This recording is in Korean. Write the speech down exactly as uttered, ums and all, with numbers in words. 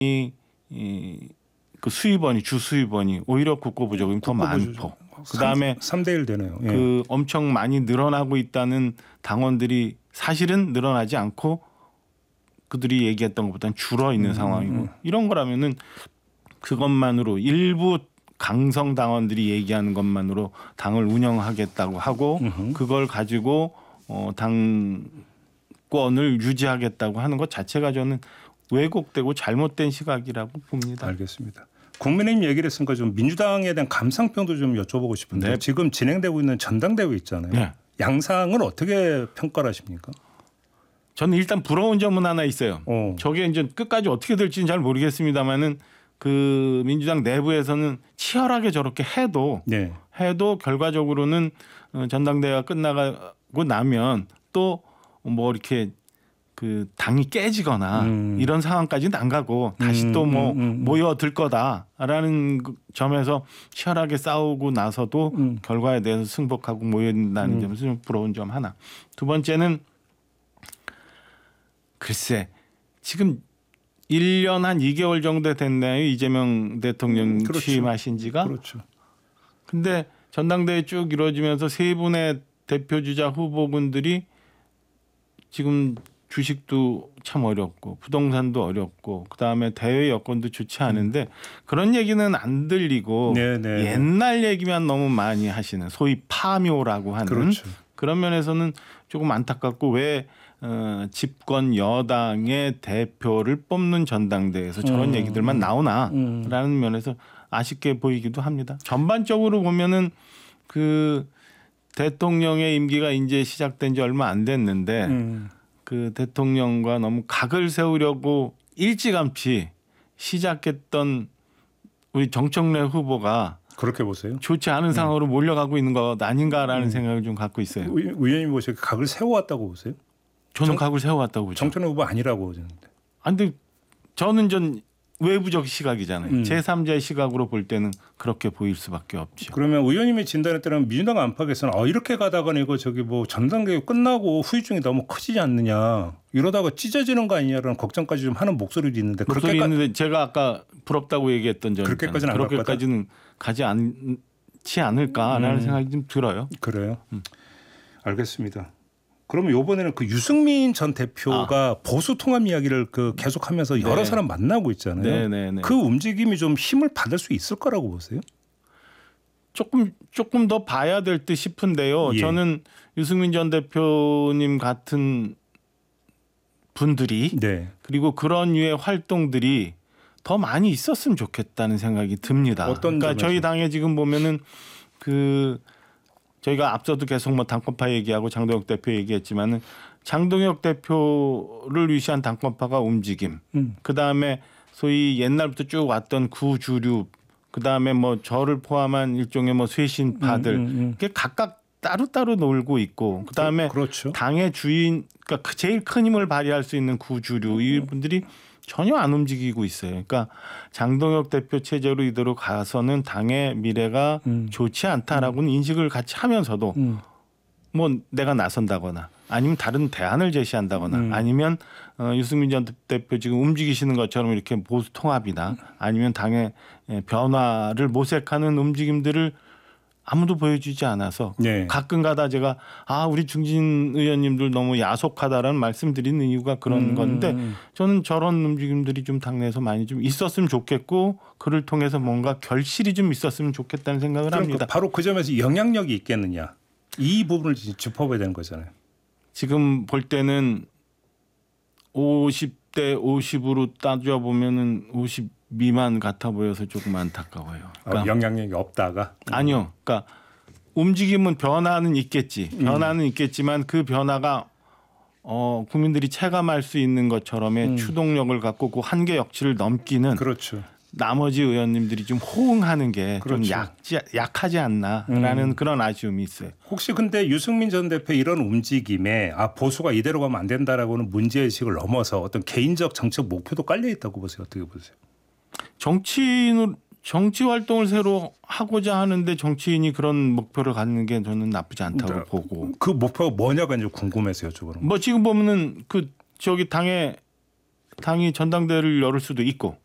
이, 그 수입원이 주 수입원이 오히려 국고 부족이 더 많고 그다음에 삼 대 일 되네요. 예. 그 엄청 많이 늘어나고 있다는 당원들이 사실은 늘어나지 않고 그들이 얘기했던 것보다는 줄어 있는 음, 상황이고 음. 이런 거라면은 그것만으로 일부 강성 당원들이 얘기하는 것만으로 당을 운영하겠다고 하고 음흠. 그걸 가지고 어, 당권을 유지하겠다고 하는 것 자체가 저는 왜곡되고 잘못된 시각이라고 봅니다. 알겠습니다. 국민의힘 얘기를 했으니까 좀 민주당에 대한 감상평도 좀 여쭤보고 싶은데 네. 지금 진행되고 있는 전당대회 있잖아요. 네. 양상은 어떻게 평가를 하십니까? 저는 일단 부러운 점은 하나 있어요. 어. 저게 이제 끝까지 어떻게 될지는 잘 모르겠습니다만은 그 민주당 내부에서는 치열하게 저렇게 해도 네. 해도 결과적으로는 전당대회가 끝나고 나면 또 뭐 이렇게 그 당이 깨지거나 음. 이런 상황까지는 안 가고 다시 음, 또 뭐 음, 음, 음. 모여들 거다라는 점에서 치열하게 싸우고 나서도 음. 결과에 대해서 승복하고 모여든다는 음. 점에서 좀 부러운 점 하나. 두 번째는 글쎄 지금 일 년 한 이 개월 정도 됐나요? 이재명 대통령 그렇죠. 취임하신 지가. 그렇죠. 근데 전당대회 쭉 이루어지면서 세 분의 대표주자 후보군들이 지금 주식도 참 어렵고 부동산도 어렵고 그다음에 대외 여건도 좋지 않은데 그런 얘기는 안 들리고 네, 네. 옛날 얘기만 너무 많이 하시는 소위 파묘라고 하는 그렇죠. 그런 면에서는 조금 안타깝고 왜 어, 집권 여당의 대표를 뽑는 전당대회에서 저런 음. 얘기들만 나오나라는 음. 면에서 아쉽게 보이기도 합니다. 전반적으로 보면은 그 대통령의 임기가 이제 시작된 지 얼마 안 됐는데 음. 그 대통령과 너무 각을 세우려고 일찌감치 시작했던 우리 정청래 후보가 그렇게 보세요. 좋지 않은 상황으로 몰려가고 있는 것 아닌가라는 음. 생각을 좀 갖고 있어요. 의- 의원님 보시기에 각을 세워왔다고 보세요? 저는 정- 각을 세워왔다고 보죠. 정청래 후보 아니라고 보는데. 아, 근데 저는 전 외부적 시각이잖아요. 음. 제삼자의 시각으로 볼 때는 그렇게 보일 수밖에 없죠. 그러면 의원님의 진단에 따르면 민주당 안팎에서는 어, 이렇게 가다가 이거 저기 뭐 전당대회 끝나고 후유증이 너무 커지지 않느냐 이러다가 찢어지는 거 아니냐라는 걱정까지 좀 하는 목소리도 있는데 목소리 그렇게까- 있는데 제가 아까 부럽다고 얘기했던 점 그렇게까지는 안 그렇게까지는 가지 않지 않을까라는 음. 생각이 좀 들어요. 그래요. 음. 알겠습니다. 그러면 이번에는 그 유승민 전 대표가 보수 통합 이야기를 그 계속하면서 여러 네. 사람 만나고 있잖아요. 네네네. 그 움직임이 좀 힘을 받을 수 있을 거라고 보세요? 조금 조금 더 봐야 될 듯 싶은데요. 예. 저는 유승민 전 대표님 같은 분들이 네. 그리고 그런 류의 활동들이 더 많이 있었으면 좋겠다는 생각이 듭니다. 어떤 그러니까 점에서? 저희 당에 지금 보면은 그 저희가 앞서도 계속 뭐 당권파 얘기하고 장동혁 대표 얘기했지만은 장동혁 대표를 위시한 당권파가 움직임. 음. 그 다음에 소위 옛날부터 쭉 왔던 구주류. 그 다음에 뭐 저를 포함한 일종의 뭐 쇄신파들. 음, 음, 음. 그게 각각 따로따로 놀고 있고. 그 다음에 그렇죠. 당의 주인, 그러니까 그 제일 큰 힘을 발휘할 수 있는 구주류 이분들이 전혀 안 움직이고 있어요. 그러니까 장동혁 대표 체제로 이대로 가서는 당의 미래가 음. 좋지 않다라고는 인식을 같이 하면서도 음. 뭐 내가 나선다거나 아니면 다른 대안을 제시한다거나 음. 아니면 어, 유승민 전 대표 지금 움직이시는 것처럼 이렇게 보수 통합이나 아니면 당의 변화를 모색하는 움직임들을 아무도 보여주지 않아서 네. 가끔가다 제가 아 우리 중진 의원님들 너무 야속하다라는 말씀드리는 이유가 그런 음, 건데 음. 저는 저런 움직임들이 좀 당내에서 많이 좀 있었으면 좋겠고 그를 통해서 뭔가 결실이 좀 있었으면 좋겠다는 생각을 그러니까 합니다. 바로 그 점에서 영향력이 있겠느냐 이 부분을 짚어봐야 되는 거잖아요. 지금 볼 때는 오십 대 오십으로 따져 보면은 오십 미만 같아 보여서 조금 안타까워요. 그러니까 어, 영향력이 없다가 아니요. 그러니까 움직임은 변화는 있겠지. 변화는 있겠지만 그 변화가 어, 국민들이 체감할 수 있는 것처럼의 음. 추동력을 갖고 그 한계 역치를 넘기는 그렇죠. 나머지 의원님들이 좀 호응하는 게 좀 그렇죠. 약지 약하지 않나라는 음. 그런 아쉬움이 있어요. 혹시 근데 유승민 전 대표 이런 움직임에 아 보수가 이대로 가면 안 된다라고는 문제의식을 넘어서 어떤 개인적 정책 목표도 깔려 있다고 보세요. 어떻게 보세요? 정치인 정치 활동을 새로 하고자 하는데 정치인이 그런 목표를 갖는 게 저는 나쁘지 않다고 네. 보고. 그 목표가 뭐냐가 이제 궁금해서 여쭤보는 거예요. 뭐 지금 보면은 그 저기 당에 당이 전당대회를 열을 수도 있고